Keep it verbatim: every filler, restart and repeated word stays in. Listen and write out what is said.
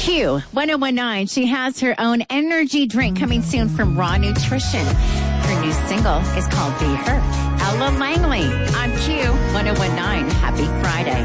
Q one oh one nine. She has her own energy drink coming soon from Raw Nutrition. Her new single is called Be Her. Ella Langley on Q one oh one nine. Happy Friday.